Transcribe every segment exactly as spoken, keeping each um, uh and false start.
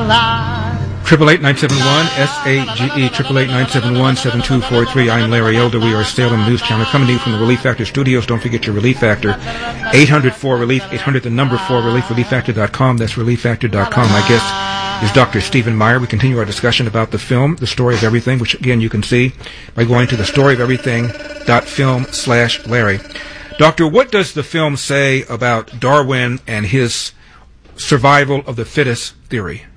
alive. Triple eight nine seven one S A G E triple eight nine seven one seven two four three. I'm Larry Elder. We are a Salem News Channel coming to you from the Relief Factor Studios. Don't forget your Relief Factor. eight hundred four relief. eight hundred the number four relief. relief factor dot com. That's relief factor dot com. My guest is Doctor Stephen Meyer. We continue our discussion about the film, The Story of Everything, which again you can see by going to the story of everything dot film slash Larry. Doctor, what does the film say about Darwin and his survival of the fittest theory?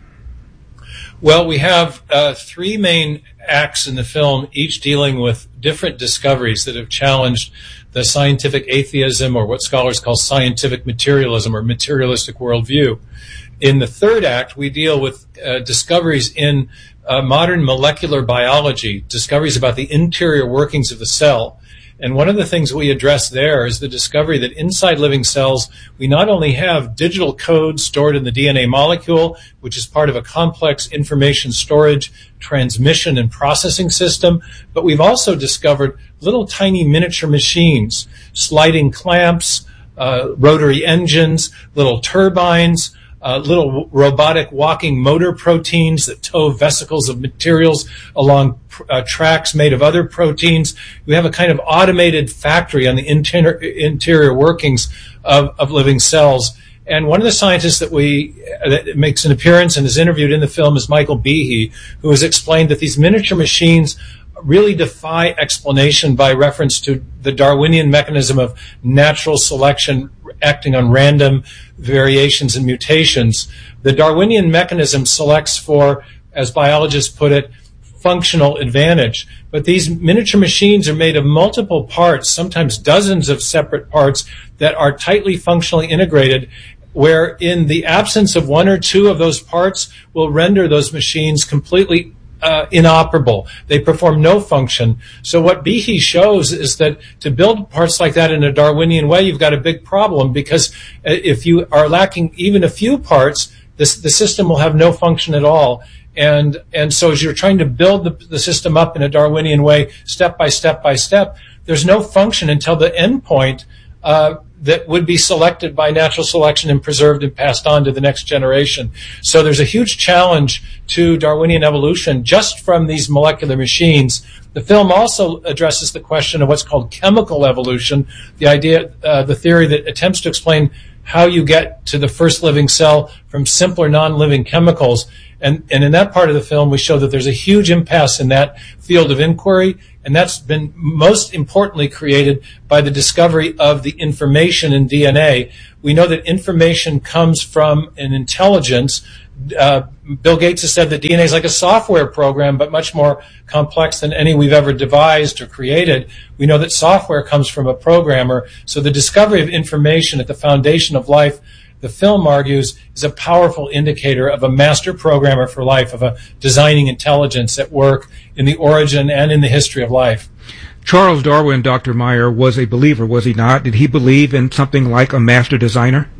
Well, we have uh, three main acts in the film, each dealing with different discoveries that have challenged the scientific atheism, or what scholars call scientific materialism or materialistic worldview. In the third act, we deal with uh, discoveries in uh, modern molecular biology, discoveries about the interior workings of the cell. And one of the things we address there is the discovery that inside living cells, we not only have digital code stored in the D N A molecule, which is part of a complex information storage, transmission, and processing system, but we've also discovered little tiny miniature machines, sliding clamps, uh, rotary engines, little turbines, Uh, little robotic walking motor proteins that tow vesicles of materials along uh, tracks made of other proteins. We have a kind of automated factory on the inter- interior workings of, of living cells. And one of the scientists that we that makes an appearance and is interviewed in the film is Michael Behe, who has explained that these miniature machines really defy explanation by reference to the Darwinian mechanism of natural selection acting on random variations and mutations. The Darwinian mechanism selects for, as biologists put it, functional advantage. But these miniature machines are made of multiple parts, sometimes dozens of separate parts that are tightly functionally integrated, where in the absence of one or two of those parts will render those machines completely Uh, inoperable. They perform no function. So what Behe shows is that to build parts like that in a Darwinian way, you've got a big problem, because if you are lacking even a few parts, this, the system will have no function at all. And and so as you're trying to build the, the system up in a Darwinian way, step by step by step, there's no function until the end point uh, that would be selected by natural selection and preserved and passed on to the next generation. So there's a huge challenge to Darwinian evolution just from these molecular machines. The film also addresses the question of what's called chemical evolution, the idea, uh, the theory that attempts to explain how you get to the first living cell from simpler non-living chemicals. And, and in that part of the film, we show that there's a huge impasse in that field of inquiry, and that's been most importantly created by the discovery of the information in D N A. We know that information comes from an intelligence. Uh, Bill Gates has said that D N A is like a software program, but much more complex than any we've ever devised or created. We know that software comes from a programmer. So the discovery of information at the foundation of life, the film argues, is a powerful indicator of a master programmer for life, of a designing intelligence at work in the origin and in the history of life. Charles Darwin, Doctor Meyer, was a believer, was he not? Did he believe in something like a master designer?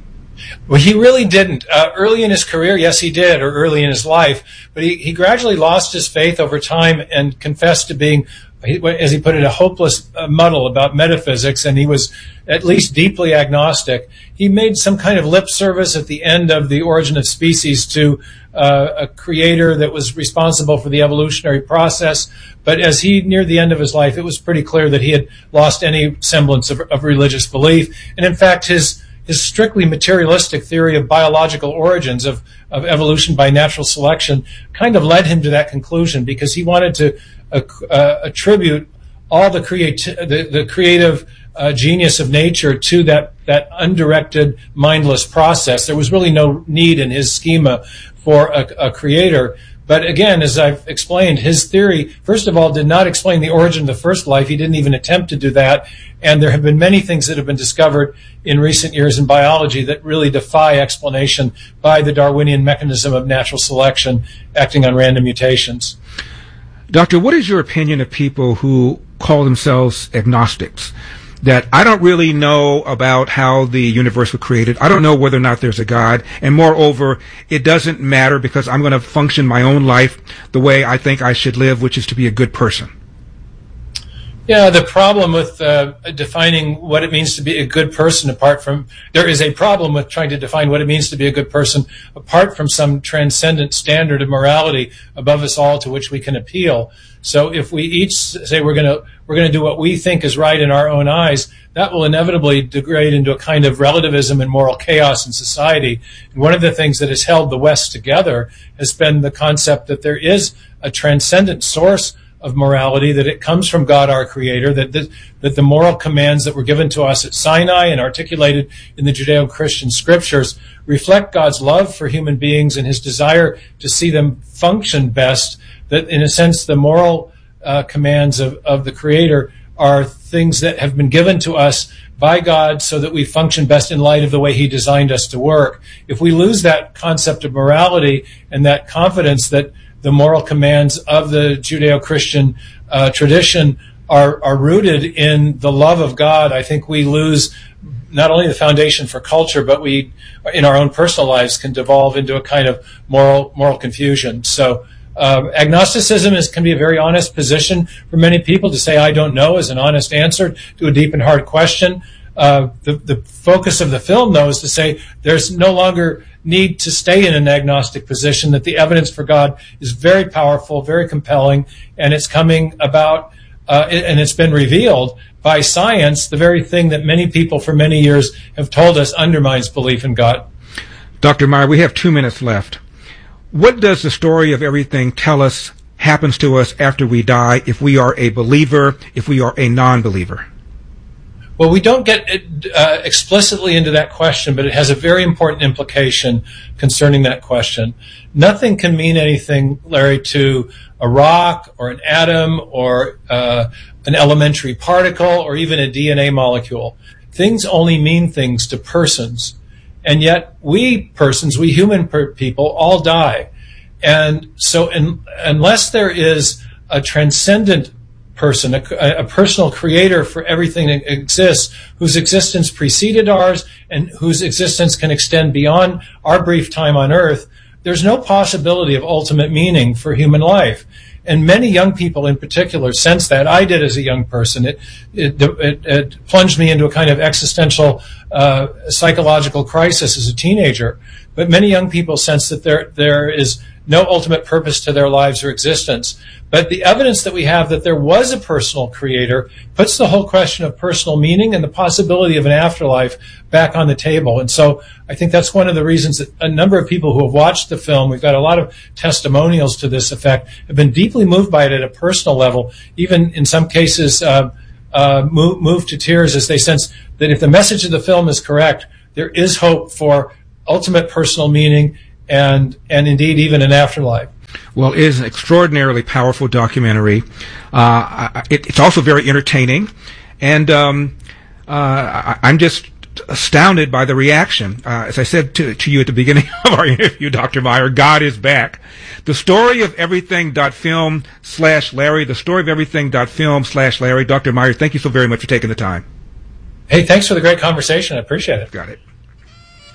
Well, he really didn't. Uh, early in his career, yes, he did, or early in his life, but he, he gradually lost his faith over time and confessed to being, as he put it, a hopeless uh, muddle about metaphysics, and he was at least deeply agnostic. He made some kind of lip service at the end of The Origin of Species to uh, a creator that was responsible for the evolutionary process, but as he neared the end of his life, it was pretty clear that he had lost any semblance of, of religious belief, and in fact, his His strictly materialistic theory of biological origins of, of evolution by natural selection kind of led him to that conclusion, because he wanted to uh, uh, attribute all the, creati- the, the creative uh, genius of nature to that, that undirected, mindless process. There was really no need in his schema for a, a creator. But again, as I've explained, his theory, first of all, did not explain the origin of the first life. He didn't even attempt to do that. And there have been many things that have been discovered in recent years in biology that really defy explanation by the Darwinian mechanism of natural selection acting on random mutations. Doctor, what is your opinion of people who call themselves agnostics? That I don't really know about how the universe was created. I don't know whether or not there's a God. And moreover, it doesn't matter because I'm going to function my own life the way I think I should live, which is to be a good person. Yeah, the problem with uh, defining what it means to be a good person apart from, there is a problem with trying to define what it means to be a good person apart from some transcendent standard of morality above us all to which we can appeal. So if we each say we're going to we're going to do what we think is right in our own eyes, that will inevitably degrade into a kind of relativism and moral chaos in society. And one of the things that has held the West together has been the concept that there is a transcendent source of morality, that it comes from God, our Creator, that the, that the moral commands that were given to us at Sinai and articulated in the Judeo-Christian scriptures reflect God's love for human beings and his desire to see them function best, that in a sense the moral uh, commands of, of the Creator are things that have been given to us by God so that we function best in light of the way he designed us to work. If we lose that concept of morality and that confidence that the moral commands of the Judeo-Christian uh, tradition are, are rooted in the love of God, I think we lose not only the foundation for culture, but we, in our own personal lives, can devolve into a kind of moral moral confusion. So um, agnosticism is, can be a very honest position for many people. To say I don't know is an honest answer to a deep and hard question. Uh, the, the focus of the film, though, is to say there's no longer need to stay in an agnostic position, that the evidence for God is very powerful, very compelling, and it's coming about, uh, and it's been revealed by science, the very thing that many people for many years have told us undermines belief in God. Doctor Meyer, we have two minutes left. What does the story of everything tell us happens to us after we die, if we are a believer, if we are a non-believer? Well, we don't get uh, explicitly into that question, but it has a very important implication concerning that question. Nothing can mean anything, Larry, to a rock or an atom or uh, an elementary particle or even a D N A molecule. Things only mean things to persons. And yet we persons, we human per- people, all die. And so in, unless there is a transcendent person, a, a personal creator for everything that exists, whose existence preceded ours and whose existence can extend beyond our brief time on earth, there's no possibility of ultimate meaning for human life. And many young people in particular sense that. I did as a young person. It, it, it, it plunged me into a kind of existential uh, psychological crisis as a teenager. But many young people sense that there there is no ultimate purpose to their lives or existence. But the evidence that we have that there was a personal creator puts the whole question of personal meaning and the possibility of an afterlife back on the table. And so I think that's one of the reasons that a number of people who have watched the film, we've got a lot of testimonials to this effect, have been deeply moved by it at a personal level, even in some cases uh, uh, move, moved to tears as they sense that if the message of the film is correct, there is hope for ultimate personal meaning and and indeed even an afterlife. Well, it is an extraordinarily powerful documentary. Uh, it, it's also very entertaining, and um, uh, I, I'm just astounded by the reaction. Uh, as I said to, to you at the beginning of our interview, Doctor Meyer, God is back. The story of everything.film slash Larry, the story of everything.film slash Larry. Doctor Meyer, thank you so very much for taking the time. Hey, thanks for the great conversation. I appreciate it. Got it.